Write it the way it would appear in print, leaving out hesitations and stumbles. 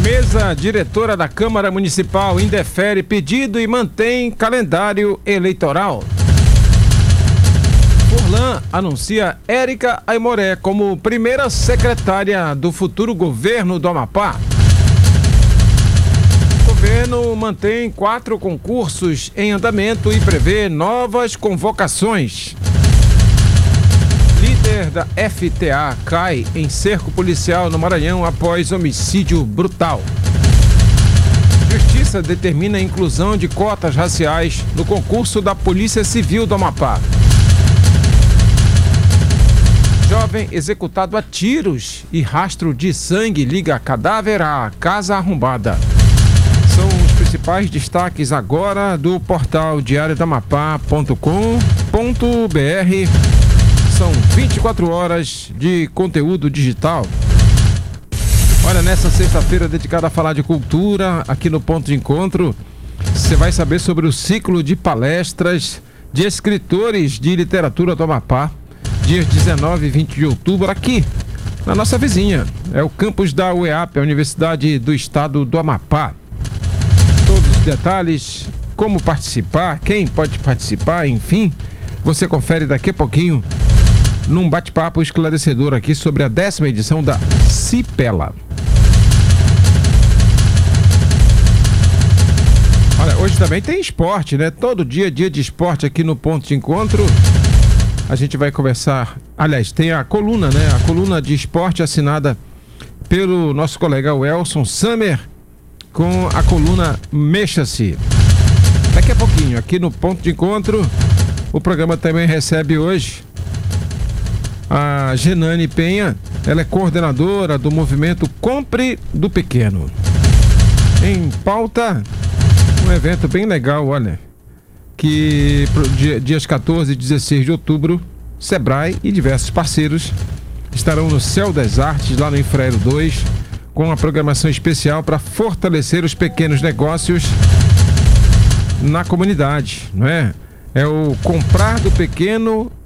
Mesa diretora da Câmara Municipal indefere pedido e mantém calendário eleitoral. Furlan anuncia Érica Aimoré como primeira secretária do futuro governo do Amapá. O governo mantém 4 concursos em andamento e prevê novas convocações. Líder da FTA cai em cerco policial no Maranhão após homicídio brutal. Justiça determina a inclusão de cotas raciais no concurso da Polícia Civil do Amapá. Jovem executado a tiros e rastro de sangue liga cadáver à casa arrombada. São os principais destaques agora do portal diariodamapá.com.br. São 24 horas de conteúdo digital. Olha, nessa sexta-feira dedicada a falar de cultura, aqui no Ponto de Encontro, você vai saber sobre o ciclo de palestras de escritores de literatura do Amapá, dias 19 e 20 de outubro, aqui na nossa vizinha. É o campus da UEAP, a Universidade do Estado do Amapá. Todos os detalhes, como participar, quem pode participar, enfim, você confere daqui a pouquinho num bate-papo esclarecedor aqui sobre a 10ª edição da Cipela. Olha, hoje também tem esporte, né? Todo dia, dia de esporte aqui no Ponto de Encontro. A gente vai conversar, aliás, tem a coluna, né? A coluna de esporte assinada pelo nosso colega Welson Summer com a coluna Mexa-se. Daqui a pouquinho, aqui no Ponto de Encontro, o programa também recebe hoje a Genane Penha. Ela é coordenadora do movimento Compre do Pequeno. Em pauta, um evento bem legal, olha, que dias 14 e 16 de outubro, Sebrae e diversos parceiros estarão no Céu das Artes, lá no Infraero 2, com uma programação especial para fortalecer os pequenos negócios na comunidade, não é? É o Comprar do Pequeno